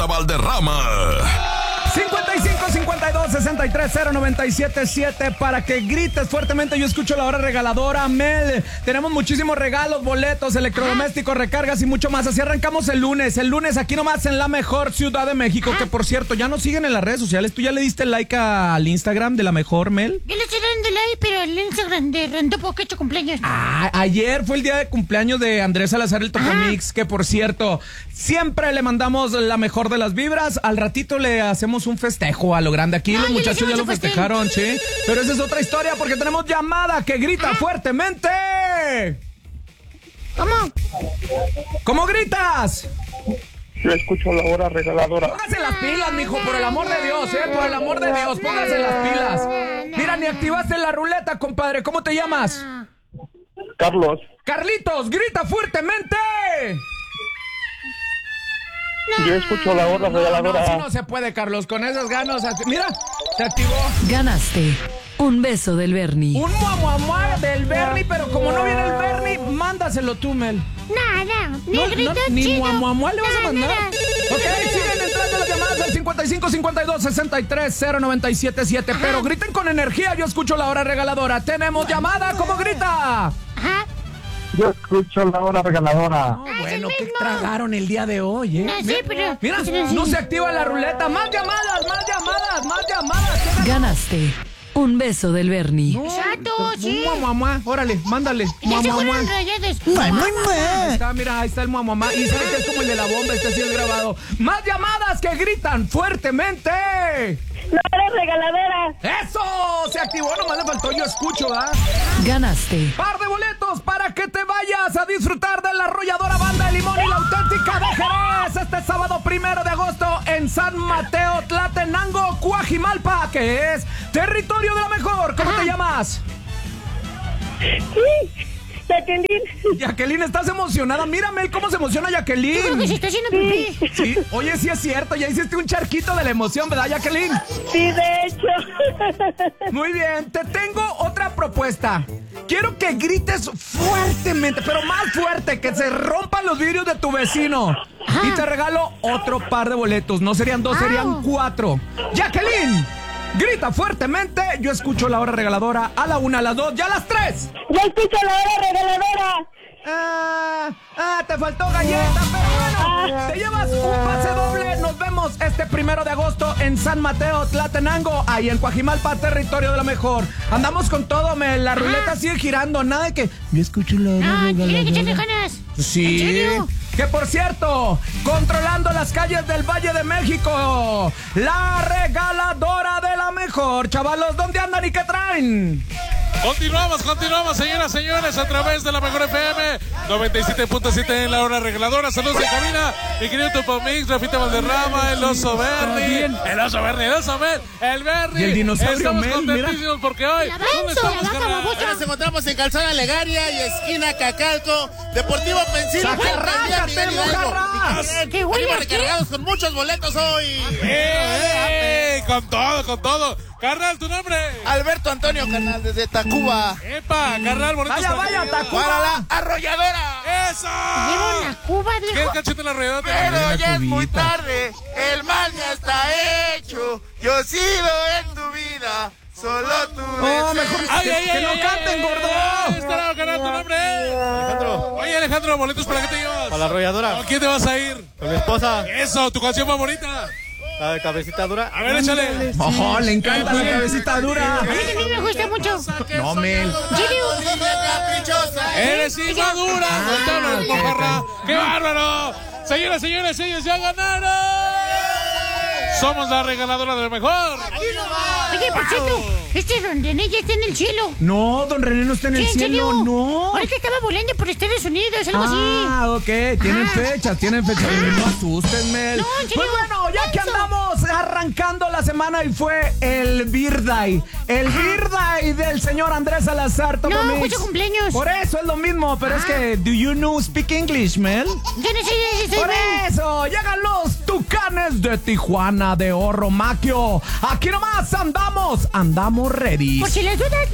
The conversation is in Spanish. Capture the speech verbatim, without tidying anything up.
Marta Valderrama. cincuenta y cinco, cincuenta y dos, sesenta y tres, cero noventa y siete siete para que grites fuertemente. Yo escucho la hora regaladora. Mel, tenemos muchísimos regalos, boletos, electrodomésticos, recargas y mucho más. Así arrancamos el lunes. El lunes aquí nomás en la mejor Ciudad de México. Que por cierto, ya nos siguen en las redes sociales. ¿Tú ya le diste like a, al Instagram de la mejor, Mel? Yo le estoy dando like, pero el Instagram de Randopo que hecho cumpleaños. Ah, ayer fue el día de cumpleaños de Andrés Salazar, el Topomix. Que por cierto, siempre le mandamos la mejor de las vibras. Al ratito le hacemos un festejo a lo grande. Aquí no, los muchachos ya lo pastel. festejaron, sí. Pero esa es otra historia porque tenemos llamada que grita ¿Ah? fuertemente. ¿Cómo? ¿Cómo gritas? Yo escucho la hora regaladora. Póngase las pilas, mijo, por el amor de Dios, eh, por el amor de Dios, póngase las pilas. Mira, ni activaste la ruleta, compadre. ¿Cómo te llamas? Carlos. Carlitos, grita fuertemente. Yo escucho la hora No, regaladora. así no se puede, Carlos, con esas ganas. Mira, se activó. Ganaste un beso del Bernie. Un muamuamua del Bernie, pero como no viene el Bernie, mándaselo tú, Mel. Nada, ni No, gritas no, ni chido. muamuamua le vas a mandar. Nada. Ok, siguen entrando las llamadas al cincuenta y cinco, cincuenta y dos, sesenta y tres, cero noventa y siete siete. Pero griten con energía, yo escucho la hora regaladora. Tenemos llamada, ¿cómo grita? Ajá. Yo escucho la hora regaladora. Oh, Ah, es bueno, el ¿qué mismo. tragaron el día de hoy, eh? No, sí, pero... Mira, pero sí. no se activa la ruleta. Más llamadas, más llamadas, más llamadas. Ganaste un beso del Bernie. Exacto, sí. Muamuamua, órale, mándale. Ya se Muamuamua. fueron rayados. Ahí está, mira, ahí está el muamuamua. Y sabe que es como el de la bomba, este sí es grabado. Más llamadas que gritan fuertemente. La hora regaladora. ¡Eso! Se activó, nomás le faltó yo escucho, ¿verdad? Ganaste Par de boletos para que te vayas a disfrutar de la arrolladora Banda de Limón y la Auténtica de Jerez este sábado primero de agosto en San Mateo, Tlatenango, Cuajimalpa, que es territorio de la mejor. ¿Cómo te llamas? Sí, Jacqueline. Jacqueline, ¿estás emocionada? Mírame cómo se emociona Creo que se Jacqueline. está haciendo pipí. Sí, oye, sí es cierto, ya hiciste un charquito de la emoción, ¿verdad, Jacqueline? Sí, de hecho. Muy bien, te tengo otra propuesta. Quiero que grites fuertemente, pero más fuerte, que se rompan los vidrios de tu vecino. Ajá. Y te regalo otro par de boletos. No serían dos, Wow. serían cuatro. Jacqueline, grita fuertemente. Yo escucho la hora regaladora a la una, a las dos, ya a las tres. Yo escucho la hora regaladora. Ah, ah, te faltó galleta, pero bueno, te llevas un pase doble. Nos vemos este primero de agosto en San Mateo, Tlatenango, ahí en Cuajimalpa, territorio de la mejor. Andamos con todo, me, la ruleta sigue girando, nada de que yo escucho la hora No, tiene que echarle regaladora. ganas. Sí. ¿En serio? Que por cierto, controlando las calles del Valle de México, la regaladora de la mejor. Chavalos, ¿dónde andan y qué traen? Continuamos, continuamos, señoras, señores, a través de la mejor F M noventa y siete punto siete en la hora regaladora. Saludos en cabina, mi querido Topomix, Rafita Valderrama, el oso Bernie, el oso Bernie, el oso Mel, el Bernie. Y el dinosaurio Estamos Mel, contentísimos porque hoy, La ¿dónde Benzo, estamos, la vaca carnal? babosa. Nos encontramos en Calzada Legaria y esquina Cacalco, Deportivo Pensil. ¡Sacarraca, tengo jarras! ¡Qué huele Venimos aquí! recargados con muchos boletos hoy. ¡Eh! Con todo, con todo. Carnal, ¿tu nombre? Alberto Antonio Canal desde Tacuba. Epa, carnal, boletos Vaya, para vaya, ti. Tacuba. Para la arrolladora. ¡Eso! Lleva una cuba, ¿Qué viejo. cachete la rueda? Pero ya es muy cubita. tarde, el mal ya está hecho. Yo he sido en tu vida, solo tú. Oh, mejor ¡Ay, que, ay, que ay! no ay, canten, ay, gordo. ay, Está carnal, ¿tu nombre? Alejandro, Oye, Alejandro, boletos para qué te llevas. para la arrolladora. ¿Con quién te vas a ir? Con mi esposa, Eso, tu canción favorita. la de cabecita dura. A ver, échale. Ojo, le encanta la cabecita dura. A mí también me gusta mucho. No, Mel. Caprichosa. Eres inmadura. Cuéntanos, mojarra. ¡Qué bárbaro! Señoras, señores, ellos ya ganaron. Somos la regaladora de lo mejor. Oye, por cierto, este Don René ya está en el cielo. No, don René no está en el ¿Sí, en cielo, serio? no. Ahorita estaba volando por Estados Unidos, algo así. Ah, ok, tienen Ah. fechas, tienen fechas. No asustes, Mel. No, en serio. Pues bueno, ya que Eso. andamos arrancando la semana y fue el Birthday. El Birthday del señor Andrés Salazar No, Topomix. fue su cumpleaños. Por eso es lo mismo, pero es Ah. que, ¿do you know speak English, Mel? Yo no sé si soy Por Mel. eso, llegan los Tucanes de Tijuana de Oro Maquio. Aquí nomás andamos, andamos ready. Por si las dudas,